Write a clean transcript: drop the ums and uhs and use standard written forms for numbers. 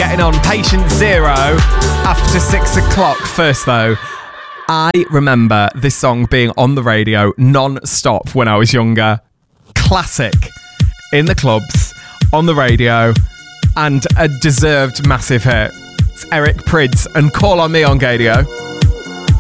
getting on Patient Zero after 6 o'clock. First though, I remember this song being on the radio non-stop when I was younger. Classic. In the clubs, on the radio, and a deserved massive hit. It's Eric Prydz and Call on Me on Gadio.